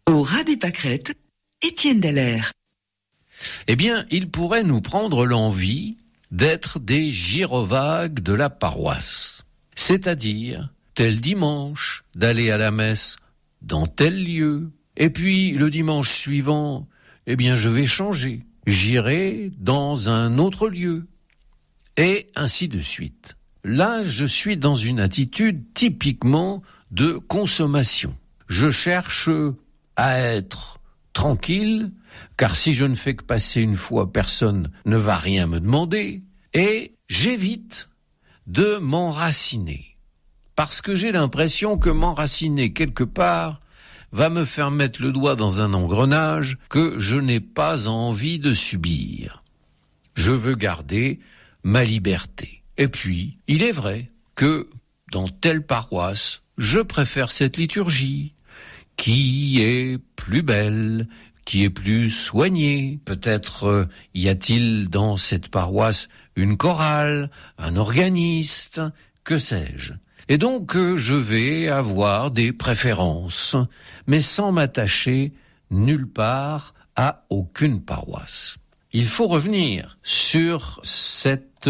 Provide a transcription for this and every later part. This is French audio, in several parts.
Au ras des pâquerettes, Étienne Dallaire. Eh bien, il pourrait nous prendre l'envie d'être des gyrovagues de la paroisse. C'est-à-dire, tel dimanche, d'aller à la messe dans tel lieu. Et puis, le dimanche suivant, eh bien, je vais changer. J'irai dans un autre lieu. Et ainsi de suite. Là, je suis dans une attitude typiquement de consommation. Je cherche à être tranquille, car si je ne fais que passer une fois, personne ne va rien me demander. Et j'évite de m'enraciner. Parce que j'ai l'impression que m'enraciner quelque part va me faire mettre le doigt dans un engrenage que je n'ai pas envie de subir. Je veux garder ma liberté. Et puis, il est vrai que dans telle paroisse, je préfère cette liturgie qui est plus belle, qui est plus soignée. Peut-être y a-t-il dans cette paroisse une chorale, un organiste, que sais-je. Et donc, je vais avoir des préférences, mais sans m'attacher nulle part à aucune paroisse. Il faut revenir sur cette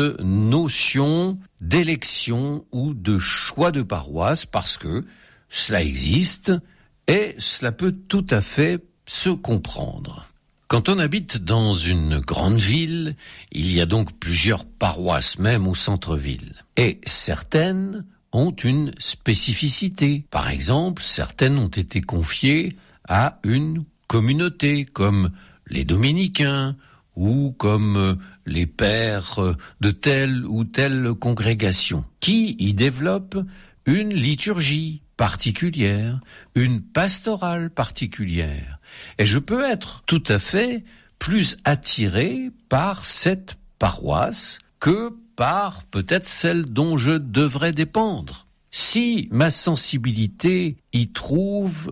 notion d'élection ou de choix de paroisse parce que cela existe et cela peut tout à fait se comprendre. Quand on habite dans une grande ville, il y a donc plusieurs paroisses, même au centre-ville. Et certaines ont une spécificité. Par exemple, certaines ont été confiées à une communauté, comme les dominicains, ou comme les pères de telle ou telle congrégation, qui y développent une liturgie particulière, une pastorale particulière. Et je peux être tout à fait plus attiré par cette paroisse que par peut-être celle dont je devrais dépendre. Si ma sensibilité y trouve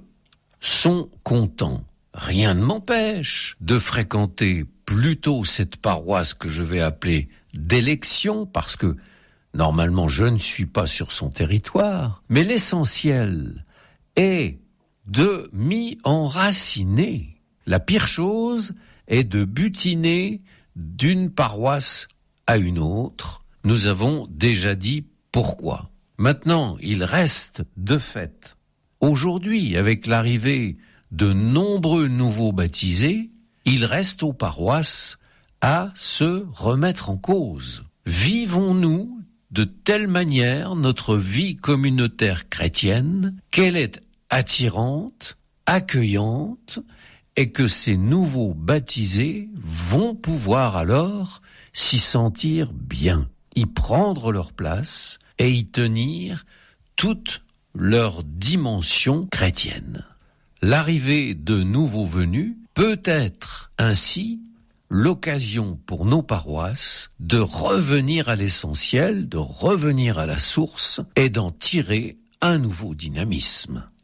son content, rien ne m'empêche de fréquenter plutôt cette paroisse que je vais appeler d'élection, parce que normalement je ne suis pas sur son territoire, mais l'essentiel est de m'y enraciner. La pire chose est de butiner d'une paroisse à une autre. Nous avons déjà dit pourquoi. Maintenant, il reste de fait, aujourd'hui, avec l'arrivée de nombreux nouveaux baptisés, il reste aux paroisses à se remettre en cause. Vivons-nous de telle manière notre vie communautaire chrétienne qu'elle est attirante, accueillante, et que ces nouveaux baptisés vont pouvoir alors s'y sentir bien, y prendre leur place et y tenir toute leur dimension chrétienne. L'arrivée de nouveaux venus peut être ainsi l'occasion pour nos paroisses de revenir à l'essentiel, de revenir à la source et d'en tirer un nouveau dynamisme.